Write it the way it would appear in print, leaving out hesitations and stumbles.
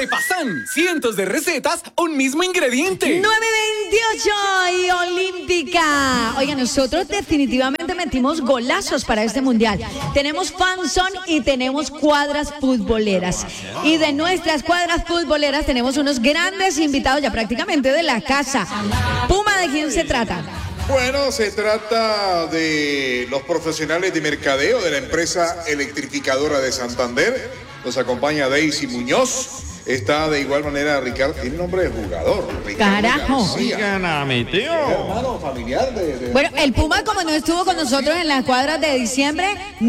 Cepazán, cientos de recetas, un mismo ingrediente. 9:28 y Olímpica. Oiga, nosotros definitivamente metimos golazos para este mundial. Tenemos fanzone y tenemos cuadras futboleras. Y de nuestras cuadras futboleras tenemos unos grandes invitados ya prácticamente de la casa. Puma, ¿de quién se trata? Bueno, se trata de los profesionales de mercadeo de la empresa electrificadora de Santander. Nos acompaña Daisy Muñoz. Está de igual manera Ricardo, tiene nombre de jugador. Carajo. Hermano familiar de... Bueno, el Puma, como no estuvo con nosotros en las cuadras de diciembre,